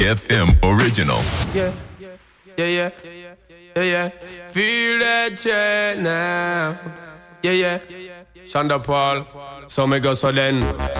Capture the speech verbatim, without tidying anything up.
F M original. Yeah, yeah, yeah, yeah, yeah. Feel that jet now. Yeah, yeah. Shonda Paul. So me go so then.